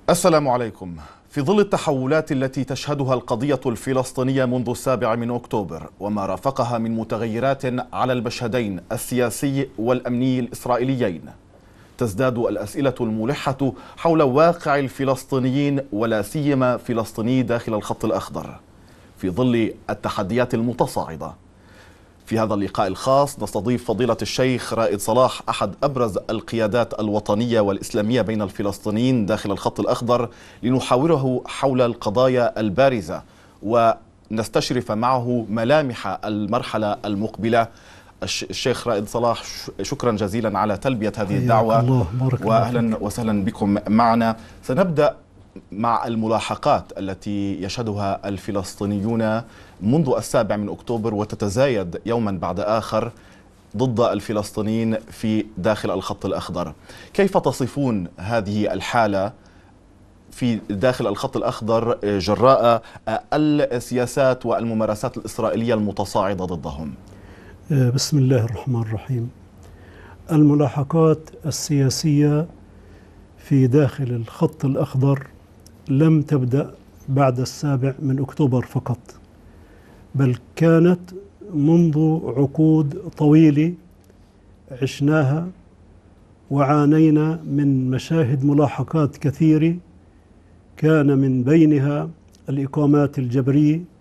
السلام عليكم. في ظل التحولات التي تشهدها القضية الفلسطينية منذ 7 أكتوبر وما رافقها من متغيرات على المشهدين السياسي والأمني الإسرائيليين، تزداد الأسئلة الملحة حول واقع الفلسطينيين ولا سيما فلسطيني داخل الخط الأخضر في ظل التحديات المتصاعدة. في هذا اللقاء الخاص نستضيف فضيلة الشيخ رائد صلاح، أحد أبرز القيادات الوطنية والإسلامية بين الفلسطينيين داخل الخط الأخضر، لنحاوره حول القضايا البارزة ونستشرف معه ملامح المرحلة المقبلة. الشيخ رائد صلاح، شكرا جزيلا على تلبية هذه الدعوة، وأهلا وسهلا بكم معنا. سنبدأ مع الملاحقات التي يشهدها الفلسطينيون منذ 7 أكتوبر وتتزايد يوما بعد آخر ضد الفلسطينيين في داخل الخط الأخضر. كيف تصفون هذه الحالة في داخل الخط الأخضر جراء السياسات والممارسات الإسرائيلية المتصاعدة ضدهم؟ بسم الله الرحمن الرحيم. الملاحقات السياسية في داخل الخط الأخضر لم تبدأ بعد 7 أكتوبر فقط، بل كانت منذ عقود طويلة عشناها وعانينا من مشاهد ملاحقات كثيرة، كان من بينها الإقامات الجبرية